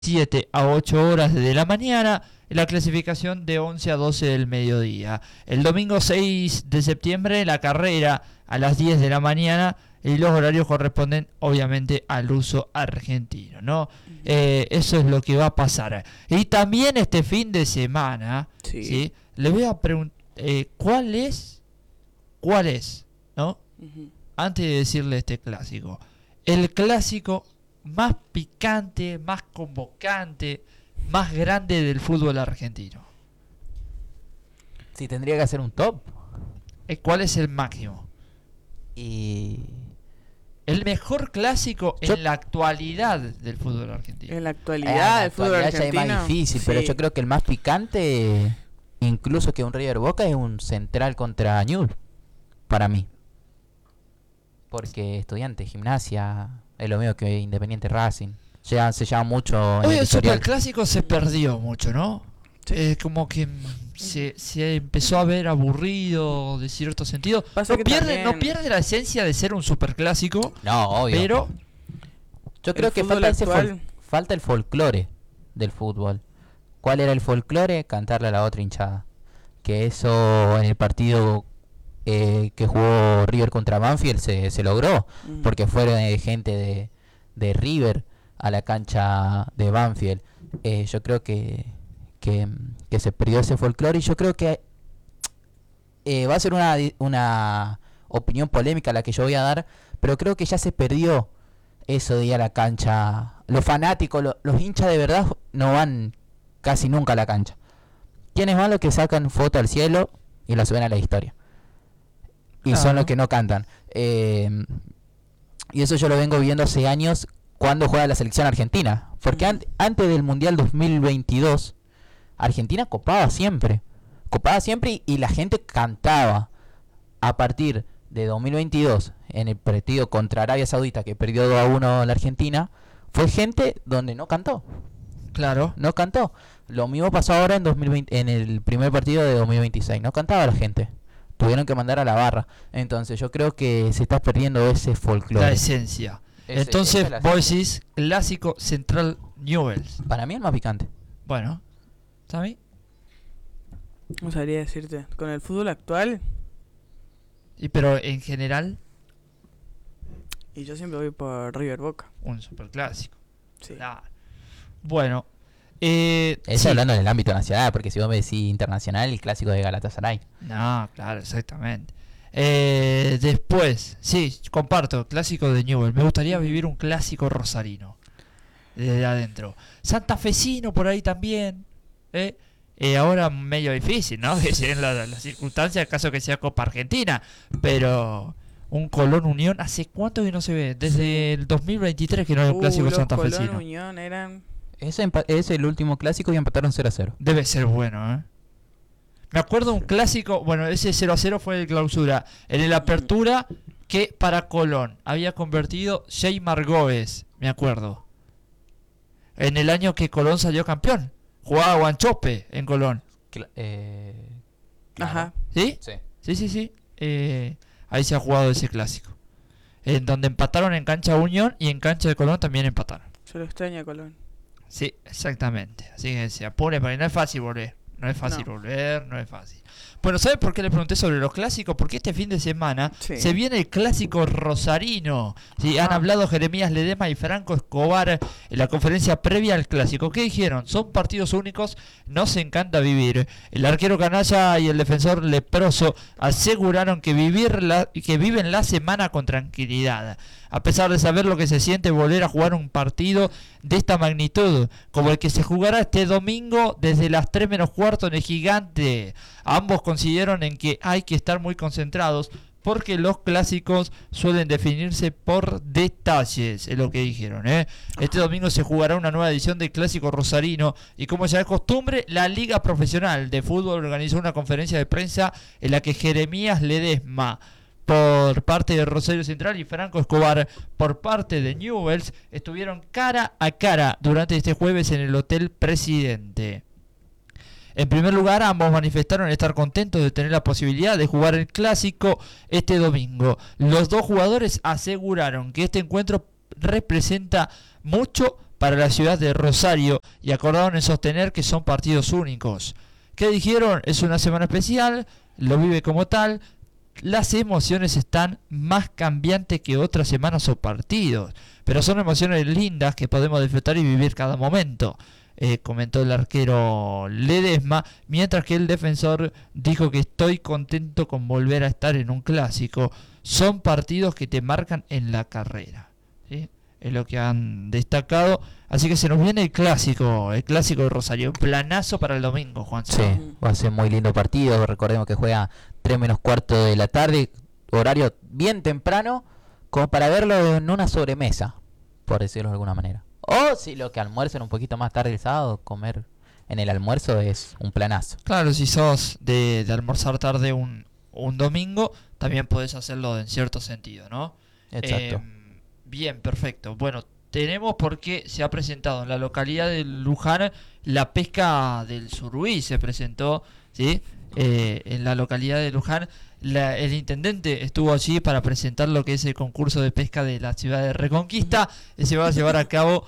7 a 8 horas de la mañana, la clasificación de 11 a 12 del mediodía. El domingo 6 de septiembre la carrera a las 10 de la mañana y los horarios corresponden obviamente al uso argentino, ¿no? Eso es lo que va a pasar. Y también este fin de semana, ¿sí? Le voy a preguntar, ¿cuál es, ¿no? Antes de decirle este clásico, el clásico más picante, más convocante, más grande del fútbol argentino? Sí, tendría que hacer un top. ¿Cuál es el máximo? Y el mejor clásico en la actualidad del fútbol argentino. En la actualidad del fútbol argentino. Ya es más difícil, sí. Pero yo creo que el más picante, incluso que un River Boca, es un Central contra Newell's, para mí. Porque Estudiantes, Gimnasia, es lo mismo que Independiente, Racing. Ya se llama mucho. Hoy el superclásico se perdió mucho, ¿no? Sí. Como que se empezó a ver aburrido de cierto sentido. No pierde la esencia de ser un superclásico. No, obvio. Pero yo creo que falta el folclore del fútbol. ¿Cuál era el folclore? Cantarle a la otra hinchada. Que eso en el partido que jugó River contra Banfield se logró. Porque fueron gente de River a la cancha de Banfield. Yo creo que se perdió ese folclore, y yo creo que va a ser una opinión polémica la que yo voy a dar, pero creo que ya se perdió eso de ir a la cancha. Los fanáticos, los hinchas de verdad no van casi nunca a la cancha. ¿Quiénes van? Los que sacan foto al cielo y la suben a la historia, y son los que no cantan. Y eso yo lo vengo viendo hace años cuando juega la selección argentina, porque antes del Mundial 2022 Argentina copaba siempre y la gente cantaba. A partir de 2022, en el partido contra Arabia Saudita, que perdió 2-1 la Argentina, fue gente donde no cantó. Claro. No cantó. Lo mismo pasó ahora en 2020, en el primer partido de 2026. No cantaba la gente. Tuvieron que mandar a la barra. Entonces yo creo que se está perdiendo ese folclore. La esencia. Entonces vos decís clásico Central Newell's. Para mí el más picante. Bueno, ¿sabes? No sabría decirte. Con el fútbol actual. Pero en general. Y yo siempre voy por River Boca. Un superclásico. Sí. Claro. Bueno. Eso hablando en el ámbito nacional, porque si vos me decís internacional, el clásico de Galatasaray. No, claro, exactamente. Después, sí, comparto, clásico de Newell's. Me gustaría vivir un clásico rosarino. Desde adentro. Santafesino por ahí también. Ahora medio difícil, ¿no? Que sean las circunstancias, caso que sea Copa Argentina. Pero un Colón Unión, ¿hace cuánto que no se ve? Desde el 2023 que no hay un clásico santafesino. Colón Unión eran... Ese es el último clásico y empataron 0-0. Debe ser bueno, ¿eh? Me acuerdo un clásico, bueno, ese 0-0 fue de clausura. En el apertura, que para Colón había convertido Sheymar Góez, me acuerdo. En el año que Colón salió campeón. Jugaba Guanchope en Colón. Ajá. ¿Sí? Sí. Ahí se ha jugado ese clásico. En donde empataron en cancha Unión y en cancha de Colón también empataron. Se lo extraña Colón. Sí, exactamente. Así que se apure, porque no es fácil volver. No es fácil volver. Bueno, ¿sabes por qué le pregunté sobre los clásicos? Porque este fin de semana se viene el clásico rosarino. ¿Sí? Han hablado Jeremías Ledesma y Franco Escobar en la conferencia previa al clásico. ¿Qué dijeron? Son partidos únicos, nos encanta vivir. El arquero canalla y el defensor leproso aseguraron que viven la semana con tranquilidad, a pesar de saber lo que se siente volver a jugar un partido de esta magnitud, como el que se jugará este domingo desde las 3 menos cuarto en el Gigante. Ambos coincidieron en que hay que estar muy concentrados porque los clásicos suelen definirse por detalles, es lo que dijeron, ¿eh? Este domingo se jugará una nueva edición del Clásico Rosarino y, como ya es costumbre, la Liga Profesional de Fútbol organizó una conferencia de prensa en la que Jeremías Ledesma, por parte de Rosario Central, y Franco Escobar, por parte de Newell's, estuvieron cara a cara durante este jueves en el Hotel Presidente. En primer lugar, ambos manifestaron estar contentos de tener la posibilidad de jugar el clásico este domingo. Los dos jugadores aseguraron que este encuentro representa mucho para la ciudad de Rosario y acordaron en sostener que son partidos únicos. ¿Qué dijeron? Es una semana especial, lo vive como tal. Las emociones están más cambiantes que otras semanas o partidos, pero son emociones lindas que podemos disfrutar y vivir cada momento, comentó el arquero Ledesma, mientras que el defensor dijo que estoy contento con volver a estar en un clásico. Son partidos que te marcan en la carrera, ¿sí? Es lo que han destacado. Así que se nos viene el clásico de Rosario. Un planazo para el domingo, Juan. Sí, va a ser muy lindo partido. Recordemos que juega 3 menos cuarto de la tarde, horario bien temprano, como para verlo en una sobremesa, por decirlo de alguna manera. O si lo que almuerzan un poquito más tarde el sábado, comer en el almuerzo es un planazo. Claro, si sos de almorzar tarde un domingo, también podés hacerlo en cierto sentido, ¿no? Exacto. Bien, perfecto. Bueno, tenemos porque se ha presentado en la localidad de Luján la pesca del surubí. Se presentó, ¿sí? En la localidad de Luján. El intendente estuvo allí para presentar lo que es el concurso de pesca de la ciudad de Reconquista. Se va a llevar a cabo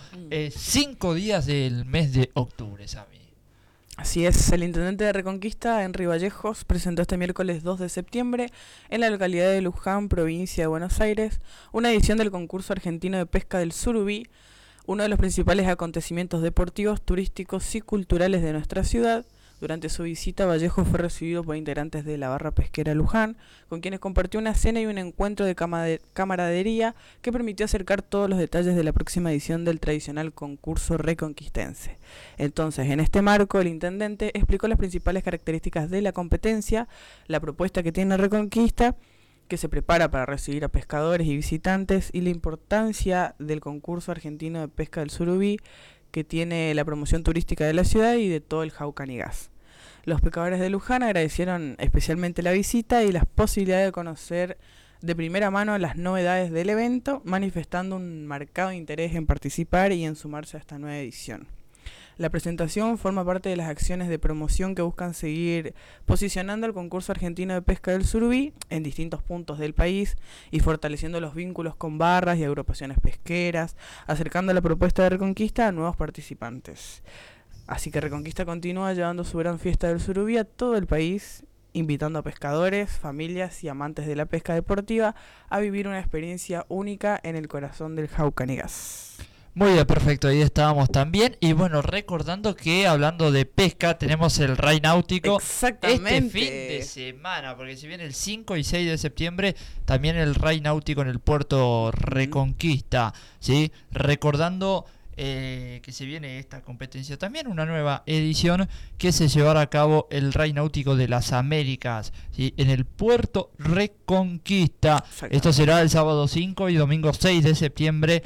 5 días del mes de octubre, Sami. Así es, el intendente de Reconquista, Henry Vallejos, presentó este miércoles 2 de septiembre en la localidad de Luján, provincia de Buenos Aires, una edición del concurso argentino de pesca del surubí, uno de los principales acontecimientos deportivos, turísticos y culturales de nuestra ciudad. Durante su visita, Vallejo fue recibido por integrantes de la barra pesquera Luján, con quienes compartió una cena y un encuentro de camaradería que permitió acercar todos los detalles de la próxima edición del tradicional concurso reconquistense. Entonces, en este marco, el intendente explicó las principales características de la competencia, la propuesta que tiene Reconquista, que se prepara para recibir a pescadores y visitantes, y la importancia del concurso argentino de pesca del surubí, que tiene la promoción turística de la ciudad y de todo el Jaucanigás. Los pescadores de Luján agradecieron especialmente la visita y las posibilidades de conocer de primera mano las novedades del evento, manifestando un marcado interés en participar y en sumarse a esta nueva edición. La presentación forma parte de las acciones de promoción que buscan seguir posicionando el concurso argentino de pesca del surubí en distintos puntos del país y fortaleciendo los vínculos con barras y agrupaciones pesqueras, acercando la propuesta de Reconquista a nuevos participantes. Así que Reconquista continúa llevando su gran fiesta del surubí a todo el país, invitando a pescadores, familias y amantes de la pesca deportiva a vivir una experiencia única en el corazón del Jaucanigás. Muy bien, perfecto, ahí estábamos también. Y bueno, recordando que hablando de pesca, tenemos el Ray Náutico este fin de semana, porque si viene el 5 y 6 de septiembre, también el Ray Náutico en el puerto Reconquista, ¿sí? Recordando que se viene esta competencia, también una nueva edición que se llevará a cabo el Ray Náutico de las Américas, ¿sí? En el puerto Reconquista. Esto será el sábado 5 y domingo 6 de septiembre.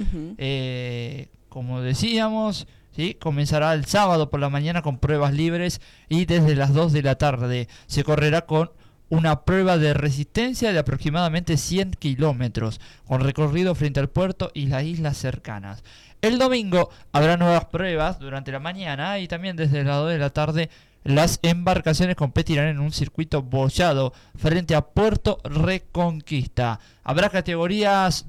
Como decíamos, ¿sí? Comenzará el sábado por la mañana con pruebas libres y desde las 2 de la tarde se correrá con una prueba de resistencia de aproximadamente 100 kilómetros, con recorrido frente al puerto y las islas cercanas. El domingo habrá nuevas pruebas durante la mañana y también desde las 2 de la tarde las embarcaciones competirán en un circuito bollado frente a Puerto Reconquista. Habrá categorías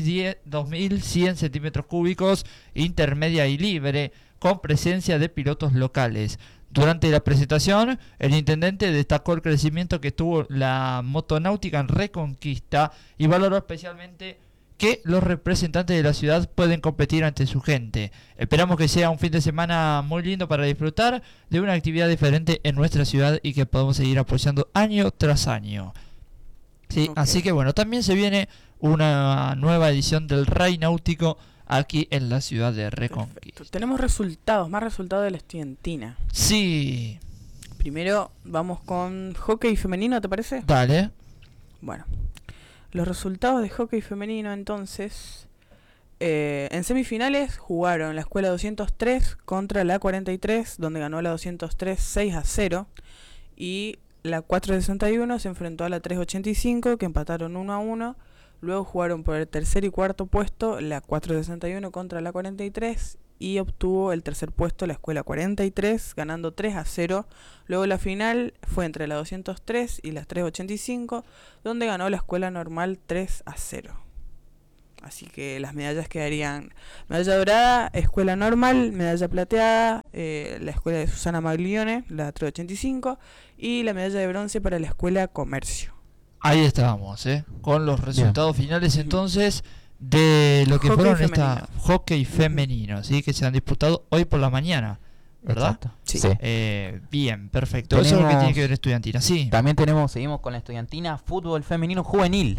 2100 centímetros cúbicos, intermedia y libre, con presencia de pilotos locales. Durante la presentación, el intendente destacó el crecimiento que tuvo la motonáutica en Reconquista y valoró especialmente que los representantes de la ciudad pueden competir ante su gente. Esperamos que sea un fin de semana muy lindo para disfrutar de una actividad diferente en nuestra ciudad y que podamos seguir apoyando año tras año. Sí, okay. Así que bueno, también se viene una nueva edición del Ray Náutico aquí en la ciudad de Reconquista. Perfecto. Tenemos más resultados de la estudiantina. Sí. Primero vamos con hockey femenino, ¿te parece? Dale. Bueno, los resultados de hockey femenino entonces, en semifinales jugaron la escuela 203 contra la 43, donde ganó la 203 6-0, y la 461 se enfrentó a la 385, que empataron 1-1. Luego jugaron por el tercer y cuarto puesto la 461 contra la 43 y obtuvo el tercer puesto la escuela 43, ganando 3-0. Luego la final fue entre la 203 y la 385, donde ganó la escuela normal 3-0. Así que las medallas quedarían: medalla dorada, escuela normal; medalla plateada, la escuela de Susana Maglione, la 385; y la medalla de bronce para la escuela comercio. Ahí estábamos, con los resultados finales entonces de lo que Hockey fueron femenino. esta hockey femenino, ¿sí? Que se han disputado hoy por la mañana, ¿verdad? Exacto. Sí. Bien, perfecto. Eso es lo que tiene que ver Estudiantina, sí. También seguimos con la Estudiantina fútbol femenino juvenil.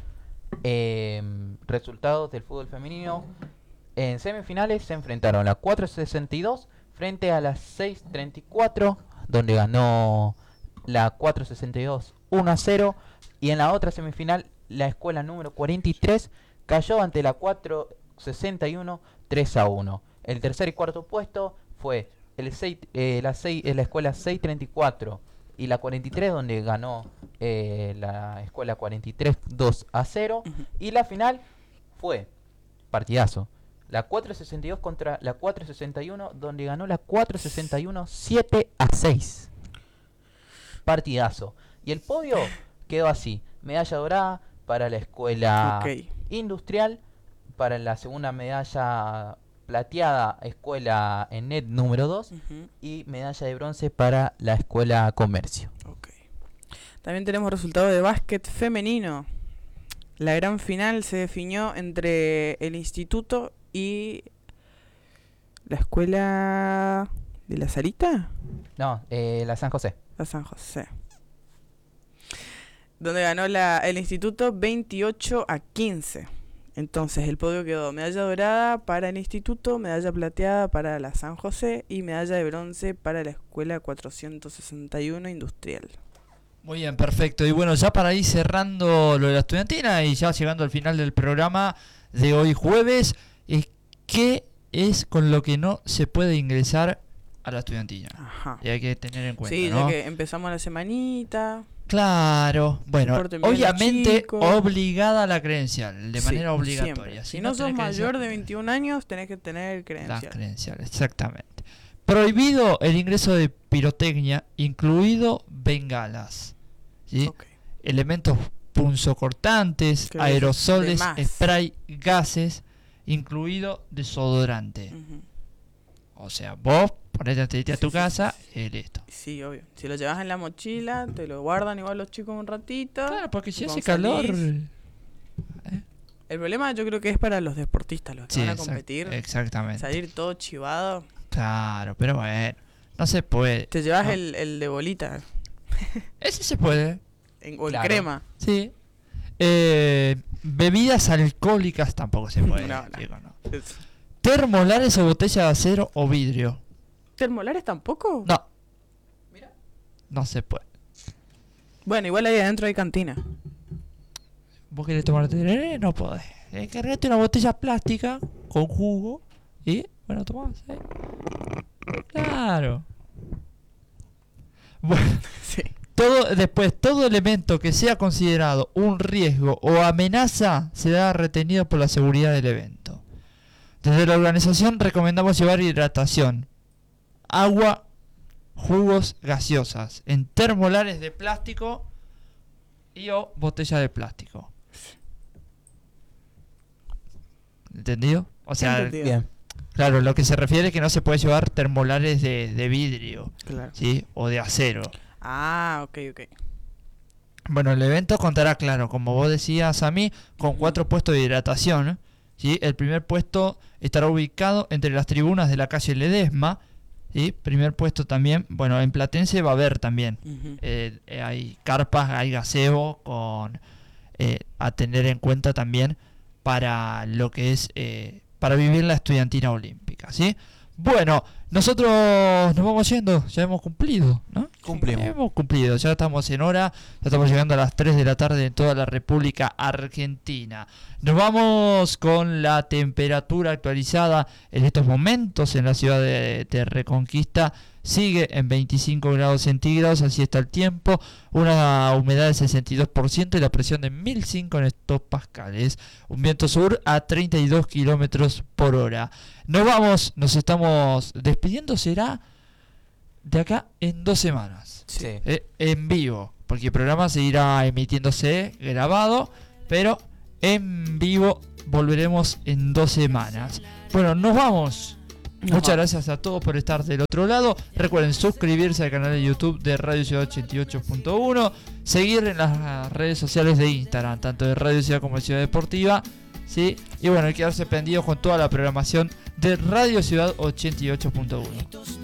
Resultados del fútbol femenino. En semifinales se enfrentaron la 462 frente a la 634, donde ganó la 462 1-0. Y en la otra semifinal, la escuela número 43 cayó ante la 461 3-1. El tercer y cuarto puesto fue la escuela 634 y la 43, donde ganó la escuela 43 2-0. Y la final fue partidazo, la 462 contra la 461, donde ganó la 461 7-6. Partidazo. Y el podio quedó así: medalla dorada para la escuela industrial, para la segunda medalla plateada escuela ENET número 2, y medalla de bronce para la escuela comercio. También tenemos resultado de básquet femenino. La gran final se definió entre el instituto y la escuela de la Sarita. No, la San José. La San José. Donde ganó el instituto 28-15. Entonces el podio quedó: medalla dorada para el instituto, medalla plateada para la San José y medalla de bronce para la escuela 461 industrial. Muy bien, perfecto. Y bueno, ya para ir cerrando lo de la Estudiantina y ya llegando al final del programa de hoy jueves, ¿qué es con lo que no se puede ingresar a la Estudiantina? Ajá. Y hay que tener en cuenta, Sí, ¿no? ya que empezamos la semanita. Claro, bueno, obviamente chico. obligada a la credencial, de manera obligatoria. Si no sos mayor de 21 años, tenés que tener credencial. La credencial, exactamente. Prohibido el ingreso de pirotecnia, incluido bengalas, ¿sí? Elementos punzocortantes, aerosoles, spray, gases, incluido desodorante. O sea, vos ponete a tu casa y listo. Sí, obvio. Si lo llevas en la mochila, te lo guardan igual los chicos un ratito. Claro, porque si hace calor... El problema yo creo que es para los deportistas, los que van a competir. Exactamente. Salir todo chivado. Claro, pero bueno, no se puede. Te llevas el de bolita. Ese se puede. O el crema. Sí. Bebidas alcohólicas tampoco se puede. No. Termolares o botella de acero o vidrio. ¿Termolares tampoco? No. Mira. No se puede. Bueno, igual ahí adentro hay cantina. ¿Vos querés tomar tereré? No podés. Cargate una botella plástica con jugo y, bueno, tomás. Claro. Bueno, sí. Todo elemento que sea considerado un riesgo o amenaza será retenido por la seguridad del evento. Desde la organización recomendamos llevar hidratación, agua, jugos gaseosas en termolares de plástico y o botella de plástico. ¿Entendido? O sea, bien. Claro, lo que se refiere es que no se puede llevar termolares de vidrio, claro, ¿sí? O de acero. Ah, ok. Bueno, el evento contará, claro, como vos decías a mí, con 4 puestos de hidratación, ¿sí? El primer puesto estará ubicado entre las tribunas de la calle Ledesma, ¿sí? Primer puesto también, bueno, en Platense va a haber también. Hay carpas, hay gazebo a tener en cuenta también para lo que es para vivir la estudiantina olímpica, ¿sí? Bueno, nosotros nos vamos yendo, ya hemos cumplido, ¿no? Cumplimos. Hemos cumplido, ya estamos en hora, ya estamos llegando a las 3 de la tarde en toda la República Argentina. Nos vamos con la temperatura actualizada en estos momentos en la ciudad de Reconquista. Sigue en 25 grados centígrados, así está el tiempo, una humedad del 62% y la presión de 1005 en hectopascales, un viento sur a 32 kilómetros por hora. Nos vamos, nos estamos despidiendo, será de acá en 2 semanas, sí. En vivo, porque el programa seguirá emitiéndose grabado, pero en vivo. Volveremos en 2 semanas. Bueno, nos vamos. Muchas gracias a todos por estar del otro lado. Recuerden suscribirse al canal de YouTube de Radio Ciudad 88.1. Seguir en las redes sociales de Instagram, tanto de Radio Ciudad como de Ciudad Deportiva, ¿sí? Y bueno, quedarse pendidos con toda la programación de Radio Ciudad 88.1.